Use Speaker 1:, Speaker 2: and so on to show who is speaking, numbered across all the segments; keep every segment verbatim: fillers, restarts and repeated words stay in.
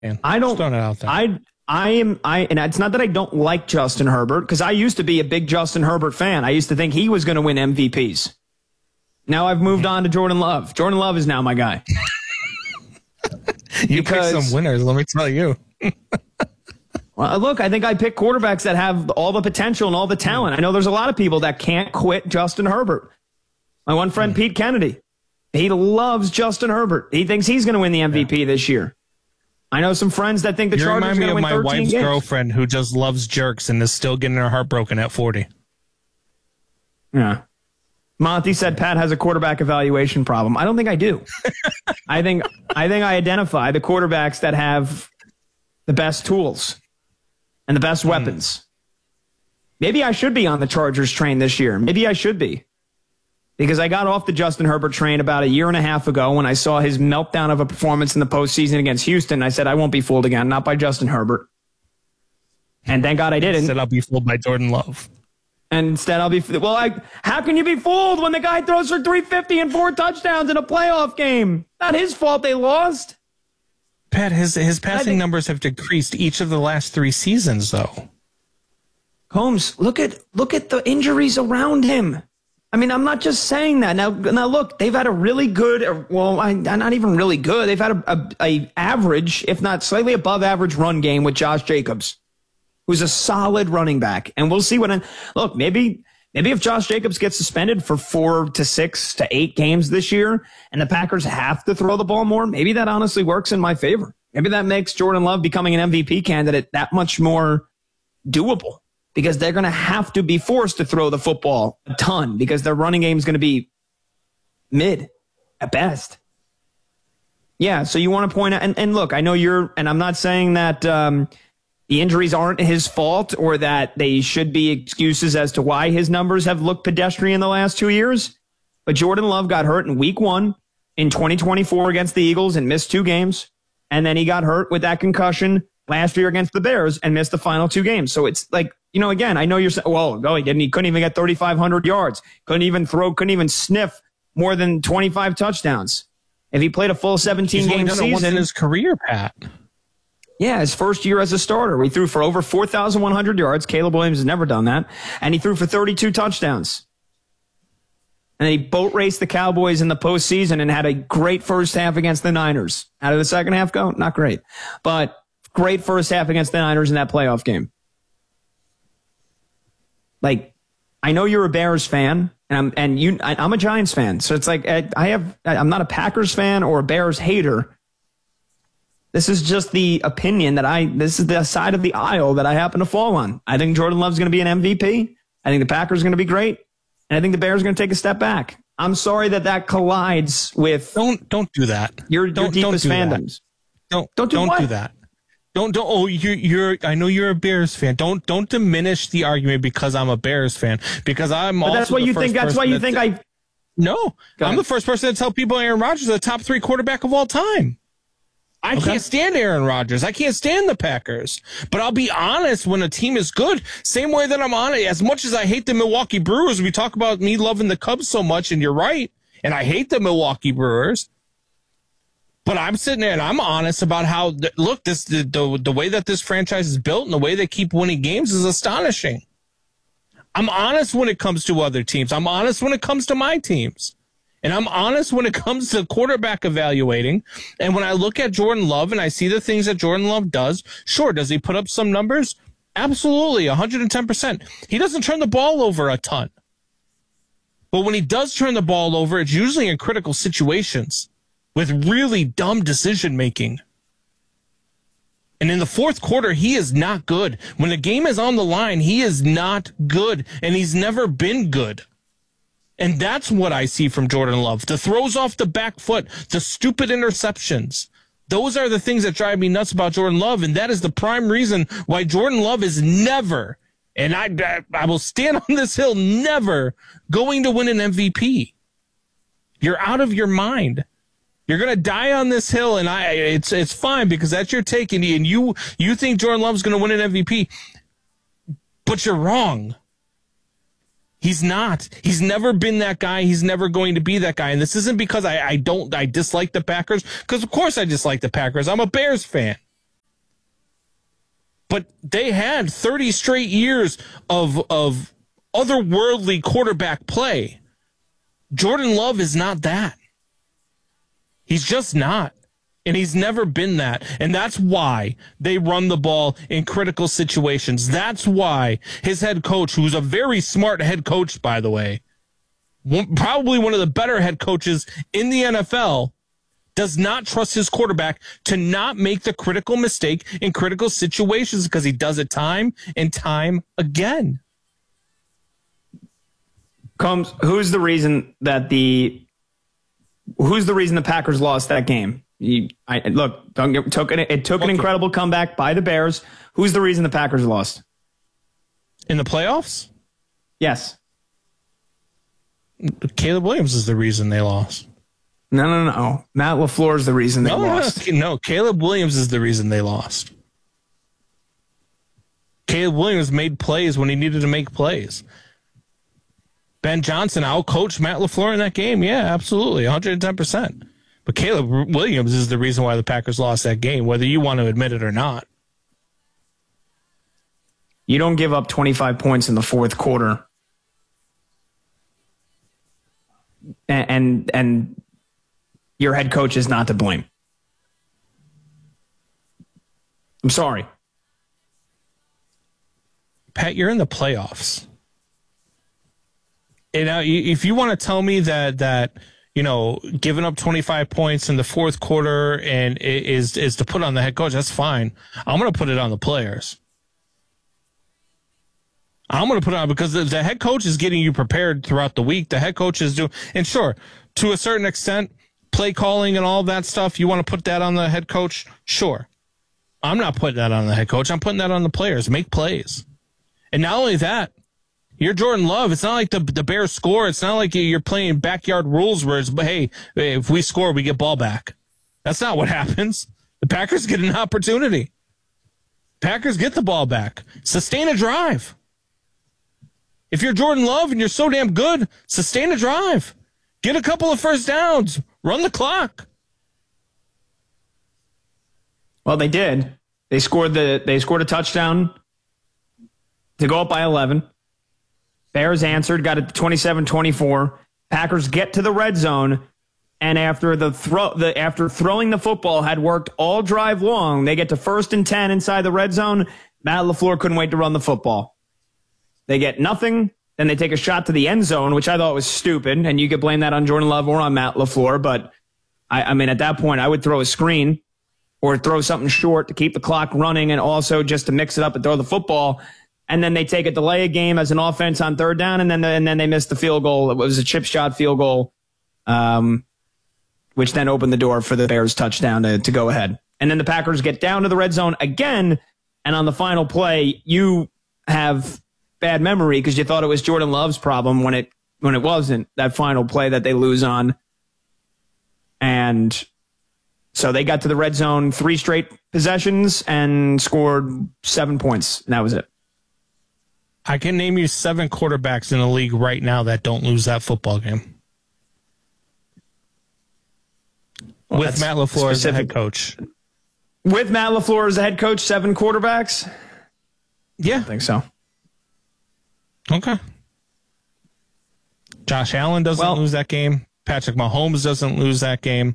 Speaker 1: I don't.
Speaker 2: Just it out there.
Speaker 1: I I am I and it's not that I don't like Justin Herbert, because I used to be a big Justin Herbert fan. I used to think he was going to win M V Ps. Now I've moved on to Jordan Love. Jordan Love is now my guy.
Speaker 2: You picked some winners, let me tell you.
Speaker 1: Well, look, I think I pick quarterbacks that have all the potential and all the talent. I know there's a lot of people that can't quit Justin Herbert. My one friend, Pete Kennedy, he loves Justin Herbert. He thinks he's going to win the M V P yeah. this year. I know some friends that think the
Speaker 2: you
Speaker 1: Chargers are going to win
Speaker 2: thirteen games. You remind me of my wife's
Speaker 1: games.
Speaker 2: girlfriend who just loves jerks and is still getting her heart broken at forty.
Speaker 1: Yeah. Monty said Pat has a quarterback evaluation problem. I don't think I do. I think I think I identify the quarterbacks that have the best tools and the best weapons. Mm. Maybe I should be on the Chargers train this year. Maybe I should be. Because I got off the Justin Herbert train about a year and a half ago when I saw his meltdown of a performance in the postseason against Houston. I said, I won't be fooled again, not by Justin Herbert. And thank God I didn't.
Speaker 2: Instead, I'll be fooled by Jordan Love.
Speaker 1: And instead, I'll be, well, I, how can you be fooled when the guy throws for three fifty and four touchdowns in a playoff game? Not his fault they lost.
Speaker 2: Pat, his, his passing think, numbers have decreased each of the last three seasons, though.
Speaker 1: Holmes, look at look at the injuries around him. I mean, I'm not just saying that. Now, now look, they've had a really good, well, I, not even really good. They've had a, a, a average, if not slightly above average run game with Josh Jacobs, who's a solid running back. And we'll see what, I, look, maybe, maybe if Josh Jacobs gets suspended for four to six to eight games this year and the Packers have to throw the ball more, maybe that honestly works in my favor. Maybe that makes Jordan Love becoming an M V P candidate that much more doable. Because they're going to have to be forced to throw the football a ton because their running game is going to be mid at best. Yeah, so you want to point out, and, and look, I know you're, and I'm not saying that um, the injuries aren't his fault or that they should be excuses as to why his numbers have looked pedestrian the last two years, but Jordan Love got hurt in week one in twenty twenty-four against the Eagles and missed two games, and then he got hurt with that concussion last year against the Bears and missed the final two games. So it's like, you know, again, I know you're saying, well, no, he didn't. He couldn't even get thirty-five hundred yards. Couldn't even throw, couldn't even sniff more than twenty-five touchdowns. If he played a full seventeen game season
Speaker 2: in his career, Pat.
Speaker 1: Yeah, his first year as a starter. He threw for over four thousand one hundred yards. Caleb Williams has never done that. And he threw for thirty-two touchdowns. And he boat raced the Cowboys in the postseason and had a great first half against the Niners. How did the second half go? Not great. But great first half against the Niners in that playoff game. Like, I know you're a Bears fan, and I'm and you. I, I'm a Giants fan, so it's like I, I have. I'm not a Packers fan or a Bears hater. This is just the opinion that I. This is the side of the aisle that I happen to fall on. I think Jordan Love's going to be an M V P. I think the Packers are going to be great, and I think the Bears are going to take a step back. I'm sorry that that collides with.
Speaker 2: Don't don't do that.
Speaker 1: Your,
Speaker 2: don't,
Speaker 1: your deepest
Speaker 2: don't do
Speaker 1: fandoms.
Speaker 2: That. Don't
Speaker 1: don't do,
Speaker 2: don't
Speaker 1: what?
Speaker 2: do that. Don't don't oh you're you're I know you're a Bears fan. Don't don't diminish the argument because I'm a Bears fan. Because I'm
Speaker 1: but
Speaker 2: also
Speaker 1: that's what you think. That's why you think I.
Speaker 2: No, I'm the first person to tell people Aaron Rodgers is the top three quarterback of all time. I okay. can't stand Aaron Rodgers. I can't stand the Packers. But I'll be honest when a team is good. Same way that I'm on it. As much as I hate the Milwaukee Brewers, we talk about me loving the Cubs so much, and you're right. And I hate the Milwaukee Brewers. But I'm sitting there and I'm honest about how, look, this the, the the way that this franchise is built and the way they keep winning games is astonishing. I'm honest when it comes to other teams. I'm honest when it comes to my teams. And I'm honest when it comes to quarterback evaluating. And when I look at Jordan Love and I see the things that Jordan Love does, sure, does he put up some numbers? Absolutely, one hundred ten percent. He doesn't turn the ball over a ton. But when he does turn the ball over, it's usually in critical situations with really dumb decision-making. And in the fourth quarter, he is not good. When the game is on the line, he is not good, and he's never been good. And that's what I see from Jordan Love. The throws off the back foot, the stupid interceptions. Those are the things that drive me nuts about Jordan Love, and that is the prime reason why Jordan Love is never, and I, I will stand on this hill, never going to win an M V P. You're out of your mind. You're gonna die on this hill, and I it's it's fine because that's your take, and you you think Jordan Love's gonna win an M V P, but you're wrong. He's not. He's never been that guy. He's never going to be that guy. And this isn't because I, I don't I dislike the Packers, because of course I dislike the Packers. I'm a Bears fan. but they had thirty straight years of of otherworldly quarterback play. Jordan Love is not that. He's just not. And he's never been that. And that's why they run the ball in critical situations. That's why his head coach, who's a very smart head coach, by the way, probably one of the better head coaches in the N F L, does not trust his quarterback to not make the critical mistake in critical situations because he does it time and time again.
Speaker 1: Combs, who's the reason that the who's the reason the Packers lost that game? You, I, look, don't get, took an, it took an okay. incredible comeback by the Bears. Who's the reason the Packers lost?
Speaker 2: In the playoffs?
Speaker 1: Yes.
Speaker 2: Caleb Williams is the reason they lost.
Speaker 1: No, no, no. Matt LaFleur is the reason they
Speaker 2: no,
Speaker 1: lost.
Speaker 2: No, no, Caleb Williams is the reason they lost. Caleb Williams made plays when he needed to make plays. Ben Johnson out-coached Matt LaFleur in that game. Yeah, absolutely, one hundred ten percent. But Caleb Williams is the reason why the Packers lost that game, whether you want to admit it or not.
Speaker 1: You don't give up twenty-five points in the fourth quarter. And and, and your head coach is not to blame. I'm sorry.
Speaker 2: Pat, you're in the playoffs. And now, if you want to tell me that that you know giving up twenty-five points in the fourth quarter and is is to put on the head coach, that's fine. I'm going to put it on the players. I'm going to put it on because the, the head coach is getting you prepared throughout the week. The head coach is doing, and sure, to a certain extent, play calling and all of that stuff. You want to put that on the head coach? Sure. I'm not putting that on the head coach. I'm putting that on the players. Make plays. And not only that, you're Jordan Love. It's not like the the Bears score. It's not like you're playing backyard rules where it's, hey, if we score, we get ball back. That's not what happens. The Packers get an opportunity. Packers get the ball back. Sustain a drive. If you're Jordan Love and you're so damn good, sustain a drive. Get a couple of first downs. Run the clock.
Speaker 1: Well, they did. They scored the they scored a touchdown to go up by eleven. Bears answered, got it to twenty-seven twenty-four. Packers get to the red zone, and after the throw, the after throwing the football had worked all drive long, they get to first and ten inside the red zone. Matt LaFleur couldn't wait to run the football. They get nothing. Then they take a shot to the end zone, which I thought was stupid, and you could blame that on Jordan Love or on Matt LaFleur, but I, I mean, at that point, I would throw a screen or throw something short to keep the clock running and also just to mix it up and throw the football. And then they take a delay a game as an offense on third down, and then and then they missed the field goal. It was a chip shot field goal, um, which then opened the door for the Bears touchdown to, to go ahead. And then the Packers get down to the red zone again, and on the final play, you have bad memory because you thought it was Jordan Love's problem when it when it wasn't, that final play that they lose on. And so they got to the red zone three straight possessions and scored seven points, and that was it.
Speaker 2: I can name you seven quarterbacks in the league right now that don't lose that football game. Well, with Matt LaFleur as the head coach.
Speaker 1: With Matt LaFleur as the head coach, seven quarterbacks?
Speaker 2: Yeah.
Speaker 1: I think so.
Speaker 2: Okay. Josh Allen doesn't well, lose that game. Patrick Mahomes doesn't lose that game.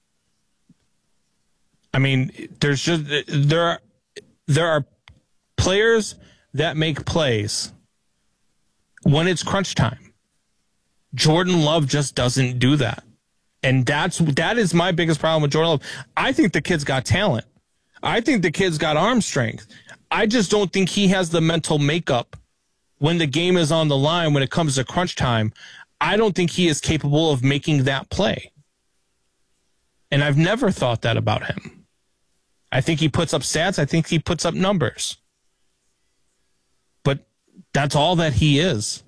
Speaker 2: I mean, there's just there are there are players that make plays when it's crunch time. Jordan Love just doesn't do that. And that's that is my biggest problem with Jordan Love. I think the kid's got talent. I think the kid's got arm strength. I just don't think he has the mental makeup when the game is on the line, when it comes to crunch time. I don't think he is capable of making that play. And I've never thought that about him. I think he puts up stats. I think he puts up numbers. But that's all that he is.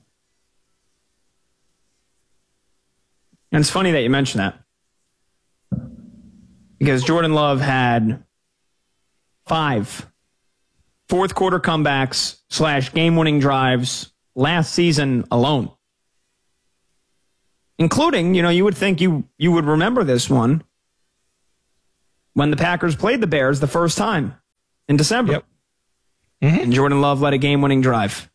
Speaker 1: And it's funny that you mention that. Because Jordan Love had five fourth quarter comebacks slash game-winning drives last season alone. Including, you know, you would think you, you would remember this one when the Packers played the Bears the first time in December.
Speaker 2: Yep.
Speaker 1: Mm-hmm. And Jordan Love led a game-winning drive.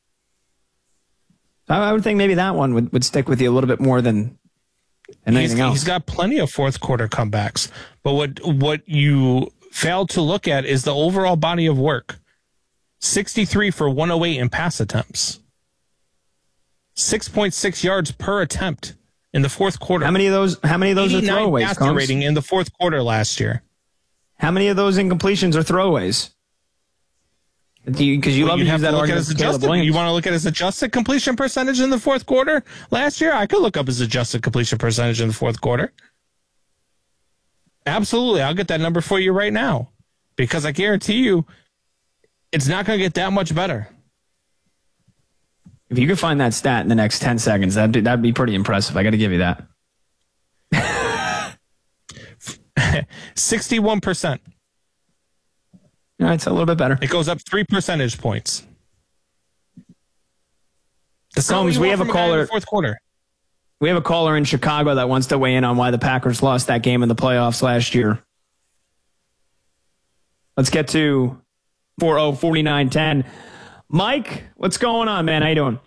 Speaker 1: I would think maybe that one would, would stick with you a little bit more than, than anything
Speaker 2: he's,
Speaker 1: else.
Speaker 2: He's got plenty of fourth quarter comebacks. But what what you fail to look at is the overall body of work. sixty-three for one oh eight in pass attempts. six point six yards per attempt in the fourth quarter.
Speaker 1: How many of those how many of those are throwaways?
Speaker 2: Passer rating in the fourth quarter last year.
Speaker 1: How many of those incompletions are throwaways? Because you, you
Speaker 2: well,
Speaker 1: love to use that
Speaker 2: to
Speaker 1: argument.
Speaker 2: His adjusted, you want to look at his adjusted completion percentage in the fourth quarter last year? I could look up his adjusted completion percentage in the fourth quarter. Absolutely. I'll get that number for you right now because I guarantee you it's not going to get that much better.
Speaker 1: If you could find that stat in the next ten seconds, that'd be, that'd be pretty impressive. I got to give you that.
Speaker 2: sixty-one percent.
Speaker 1: All right, it's a little bit better.
Speaker 2: It goes up three percentage points.
Speaker 1: Combs, we have a caller.
Speaker 2: Fourth quarter.
Speaker 1: We have a caller in Chicago that wants to weigh in on why the Packers lost that game in the playoffs last year. Let's get to four oh, forty-nine ten. Mike, what's going on, man? How you doing?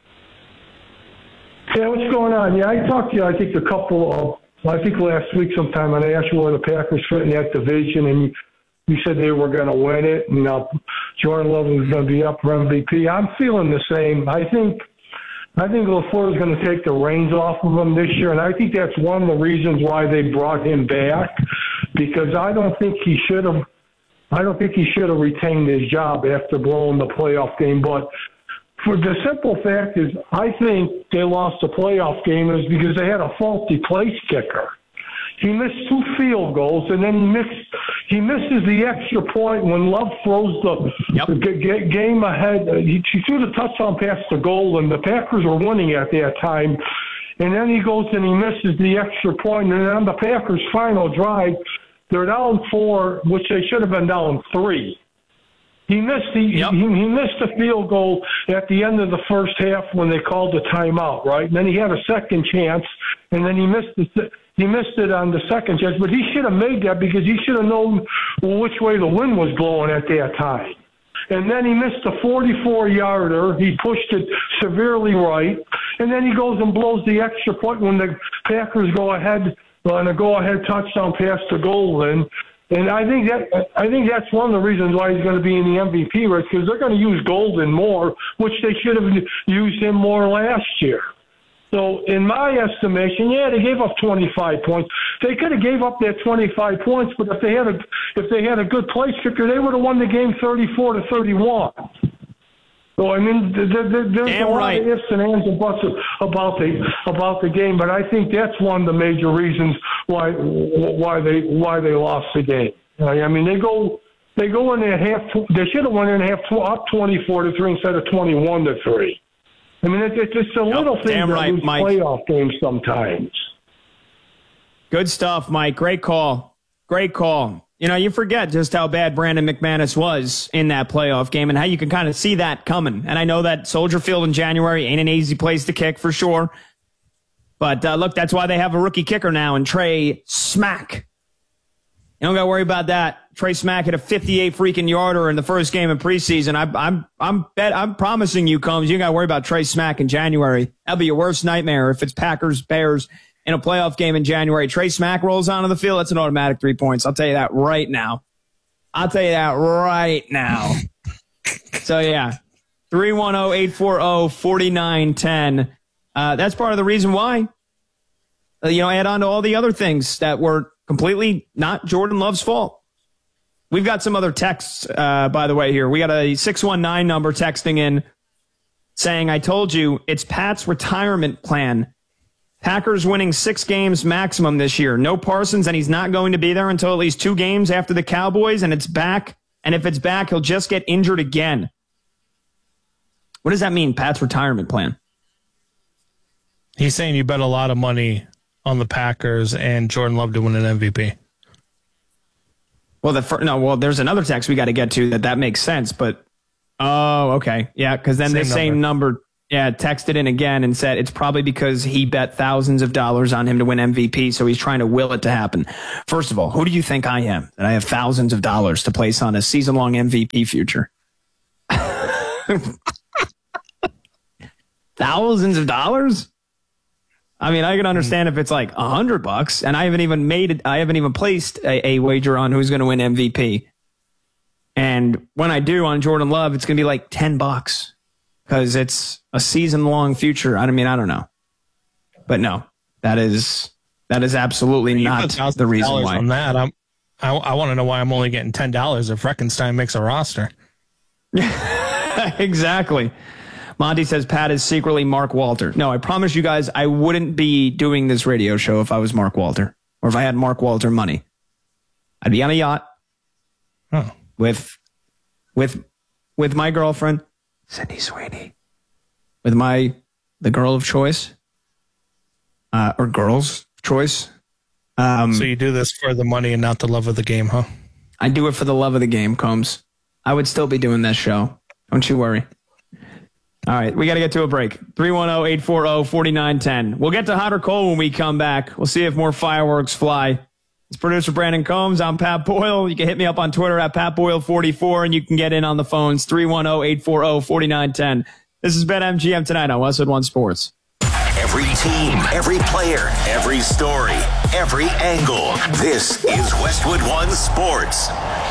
Speaker 3: Yeah, what's going on? Yeah, I talked to you, I think, a couple of, I think last week sometime, and I asked you where the Packers fit in that division, and you, you said they were going to win it, and uh, Jordan Love was going to be up for M V P. I'm feeling the same. I think I think LaFleur is going to take the reins off of him this year, and I think that's one of the reasons why they brought him back, because I don't think he should have I don't think he should have retained his job after blowing the playoff game. But for the simple fact is, I think they lost the playoff game is because they had a faulty place kicker. He missed two field goals, and then he missed he misses the extra point when Love throws the,
Speaker 1: yep.
Speaker 3: the g- g- game ahead. He, he threw the touchdown past the goal, and the Packers were winning at that time. And then he goes and he misses the extra point, and then on the Packers' final drive, they're down four, which they should have been down three. He missed the yep. he, he missed the field goal at the end of the first half when they called the timeout, right? And then he had a second chance, and then he missed the he missed it on the second chance. But he should have made that because he should have known which way the wind was blowing at that time. And then he missed a forty-four yarder. He pushed it severely right, and then he goes and blows the extra point when the Packers go ahead on a go-ahead touchdown pass to Golden. And I think that I think that's one of the reasons why he's going to be in the M V P race, because they're going to use Golden more, which they should have used him more last year. So in my estimation, yeah, they gave up twenty-five points. They could have gave up that twenty-five points, but if they had a if they had a good place kicker, they would have won the game thirty-four to thirty-one. So I mean, there, there, there's
Speaker 1: Damn
Speaker 3: a lot
Speaker 1: right.
Speaker 3: of ifs and ands and buts about the about the game, but I think that's one of the major reasons why why they why they lost the game. I mean, they go they go in at half. They should have won in half up twenty-four to three instead of twenty-one to three. I mean, it's, it's just a
Speaker 1: yep,
Speaker 3: little thing that
Speaker 1: right,
Speaker 3: lose
Speaker 1: Mike.
Speaker 3: playoff games sometimes.
Speaker 1: Good stuff, Mike. Great call. Great call. You know, you forget just how bad Brandon McManus was in that playoff game and how you can kind of see that coming. And I know that Soldier Field in January ain't an easy place to kick for sure. But uh, look, that's why they have a rookie kicker now in Trey Smack. You don't got to worry about that. Trey Smack hit a fifty-eight freaking yarder in the first game of preseason. I, I'm I'm bet I'm promising you, Combs, you got to worry about Trey Smack in January. That'll be your worst nightmare if it's Packers Bears in a playoff game in January. Trey Smack rolls onto the field. That's an automatic three points. I'll tell you that right now. I'll tell you that right now. So yeah, three one zero, eight four zero, four nine one zero. Uh, that's part of the reason why. Uh, you know, add on to all the other things that were completely not Jordan Love's fault. We've got some other texts, uh, by the way, here. We got a six one nine number texting in saying, I told you, it's Pat's retirement plan. Packers winning six games maximum this year. No Parsons, and he's not going to be there until at least two games after the Cowboys, and it's back. And if it's back, he'll just get injured again. What does that mean, Pat's retirement plan?
Speaker 2: He's saying you bet a lot of money on the Packers and Jordan Love to win an M V P.
Speaker 1: Well, the fir- no, well, there's another text we got to get to that that makes sense, but oh, okay, yeah, because then
Speaker 2: Same
Speaker 1: the same number. number, yeah, texted in again and said it's probably because he bet thousands of dollars on him to win M V P, so he's trying to will it to happen. First of all, who do you think I am that I have thousands of dollars to place on a season-long M V P future? Thousands of dollars? I mean, I can understand if it's like a hundred bucks, and I haven't even made it. I haven't even placed a, a wager on who's going to win M V P. And when I do on Jordan Love, it's going to be like ten bucks because it's a season long future. I mean, I don't know, but no, that is that is absolutely you not the reason why.
Speaker 2: On that, I'm, I I want to know why I'm only getting ten dollars if Reckenstein makes a roster.
Speaker 1: Exactly. Monty says Pat is secretly Mark Walter. No, I promise you guys, I wouldn't be doing this radio show if I was Mark Walter or if I had Mark Walter money. I'd be on a yacht
Speaker 2: oh.
Speaker 1: with, with, with my girlfriend, Sydney Sweeney, with my, the girl of choice, uh, or girl's choice. Um,
Speaker 2: so you do this for the money and not the love of the game, huh?
Speaker 1: I do it for the love of the game, Combs. I would still be doing this show. Don't you worry. All right, we got to get to a break. three one zero, eight four zero, four nine one zero. We'll get to hot or cold when we come back. We'll see if more fireworks fly. It's producer Brandon Combs. I'm Pat Boyle. You can hit me up on Twitter at Pat Boyle forty-four, and you can get in on the phones three one zero, eight four zero, four nine one zero. This is BetMGM tonight on Westwood One Sports.
Speaker 4: Every team, every player, every story, every angle. This is Westwood One Sports.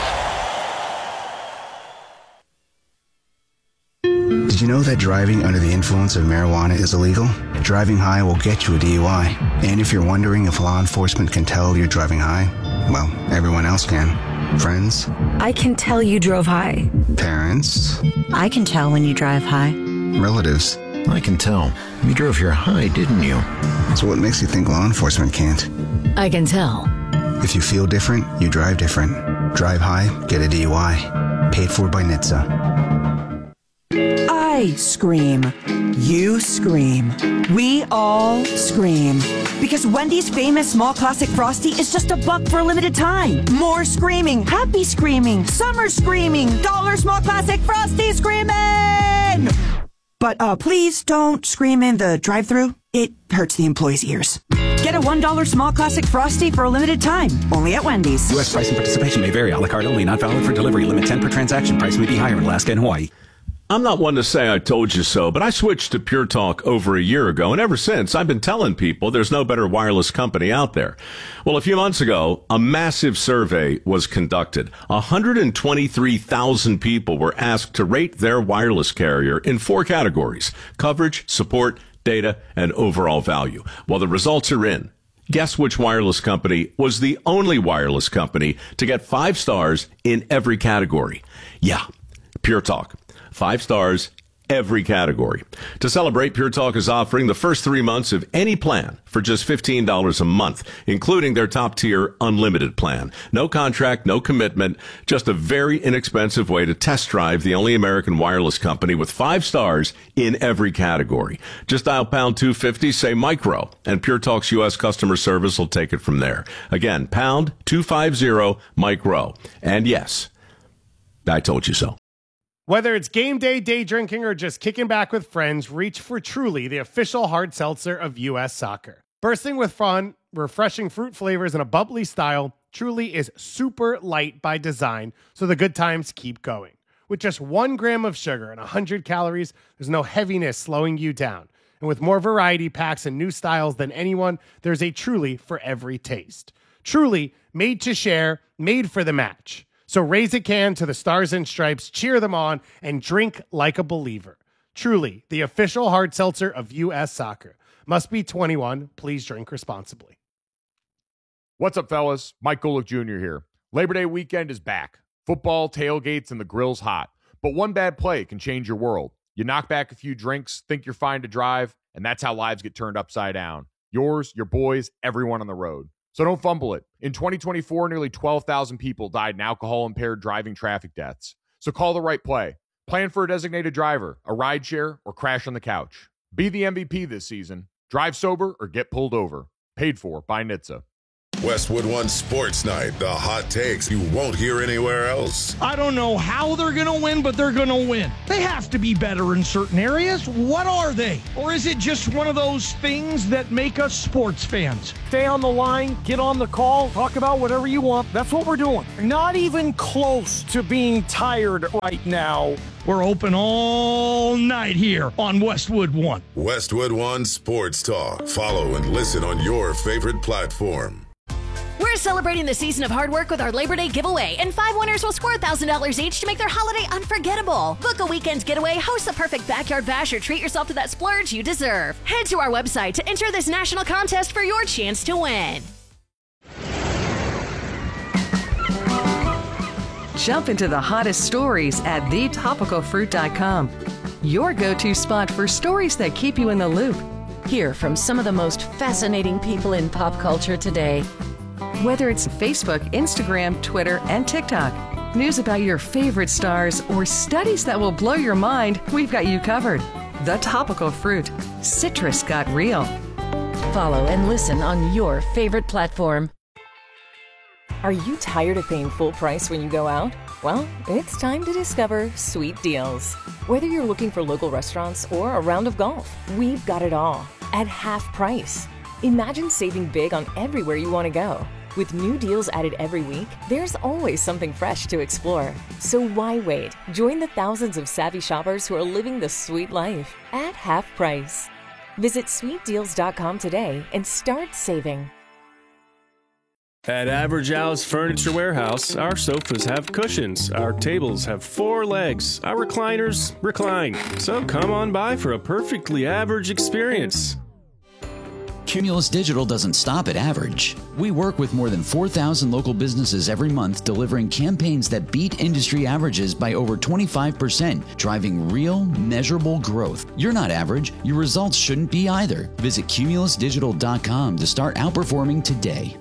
Speaker 5: Did you know that driving under the influence of marijuana is illegal? Driving high will get you a D U I. And if you're wondering if law enforcement can tell you're driving high, well, everyone else can. Friends?
Speaker 6: I can tell you drove high.
Speaker 5: Parents?
Speaker 6: I can tell when you drive high.
Speaker 5: Relatives?
Speaker 7: I can tell. You drove here high, didn't you?
Speaker 5: So what makes you think law enforcement can't?
Speaker 6: I can tell.
Speaker 5: If you feel different, you drive different. Drive high, get a D U I. Paid for by N H T S A.
Speaker 8: I scream. You scream. We all scream. Because Wendy's famous small classic Frosty is just a buck for a limited time. More screaming. Happy screaming. Summer screaming. Dollar small classic Frosty screaming! But uh, please don't scream in the drive-thru. It hurts the employees' ears. Get a one dollar small classic Frosty for a limited time. Only at Wendy's.
Speaker 9: U S price and participation may vary. A la carte only. Not valid for delivery. Limit ten per transaction. Price may be higher in Alaska and Hawaii.
Speaker 10: I'm not one to say I told you so, but I switched to Pure Talk over a year ago, and ever since, I've been telling people there's no better wireless company out there. Well, a few months ago, a massive survey was conducted. one hundred twenty-three thousand people were asked to rate their wireless carrier in four categories: coverage, support, data, and overall value. Well, the results are in. Guess which wireless company was the only wireless company to get five stars in every category? Yeah, Pure Talk. Five stars, every category. To celebrate, Pure Talk is offering the first three months of any plan for just fifteen dollars a month, including their top-tier unlimited plan. No contract, no commitment, just a very inexpensive way to test drive the only American wireless company with five stars in every category. Just dial pound two fifty, say micro, and Pure Talk's U S customer service will take it from there. Again, pound two fifty, micro. And yes, I told you so.
Speaker 11: Whether it's game day, day drinking, or just kicking back with friends, reach for Truly, the official hard seltzer of U S Soccer. Bursting with fun, refreshing fruit flavors, and a bubbly style, Truly is super light by design, so the good times keep going. With just one gram of sugar and one hundred calories, there's no heaviness slowing you down. And with more variety packs and new styles than anyone, there's a Truly for every taste. Truly, made to share, made for the match. So raise a can to the Stars and Stripes, cheer them on, and drink like a believer. Truly, the official hard seltzer of U S Soccer. Must be twenty-one. Please drink responsibly.
Speaker 12: What's up, fellas? Mike Golick Junior here. Labor Day weekend is back. Football, tailgates, and the grill's hot. But one bad play can change your world. You knock back a few drinks, think you're fine to drive, and that's how lives get turned upside down. Yours, your boys, everyone on the road. So don't fumble it. In twenty twenty-four, nearly twelve thousand people died in alcohol-impaired driving traffic deaths. So call the right play. Plan for a designated driver, a rideshare, or crash on the couch. Be the M V P this season. Drive sober or get pulled over. Paid for by N H T S A.
Speaker 13: Westwood One Sports Night, the hot takes you won't hear anywhere else.
Speaker 14: I don't know how they're going to win, but they're going to win. They have to be better in certain areas. What are they? Or is it just one of those things that make us sports fans?
Speaker 15: Stay on the line, get on the call, talk about whatever you want. That's what we're doing. Not even close to being tired right now.
Speaker 14: We're open all night here on Westwood One.
Speaker 13: Westwood One Sports Talk. Follow and listen on your favorite platform.
Speaker 16: We're celebrating the season of hard work with our Labor Day giveaway, and five winners will score one thousand dollars each to make their holiday unforgettable. Book a weekend getaway, host the perfect backyard bash, or treat yourself to that splurge you deserve. Head to our website to enter this national contest for your chance to win.
Speaker 17: Jump into the hottest stories at the topical fruit dot com. Your go-to spot for stories that keep you in the loop.
Speaker 6: Hear from some of the most fascinating people in pop culture today.
Speaker 17: Whether it's Facebook, Instagram, Twitter, and TikTok, news about your favorite stars, or studies that will blow your mind, we've got you covered. The Topical Fruit. Citrus got real.
Speaker 6: Follow and listen on your favorite platform.
Speaker 18: Are you tired of paying full price when you go out? Well, it's time to discover Sweet Deals. Whether you're looking for local restaurants or a round of golf, we've got it all at half price. Imagine saving big on everywhere you want to go. With new deals added every week, there's always something fresh to explore. So why wait? Join the thousands of savvy shoppers who are living the sweet life at half price. Visit sweet deals dot com today and start saving.
Speaker 19: At Average Al's Furniture Warehouse, our sofas have cushions, our tables have four legs, our recliners recline. So come on by for a perfectly average experience.
Speaker 20: Cumulus Digital doesn't stop at average. We work with more than four thousand local businesses every month, delivering campaigns that beat industry averages by over twenty-five percent, driving real, measurable growth. You're not average. Your results shouldn't be either. Visit cumulus digital dot com to start outperforming today.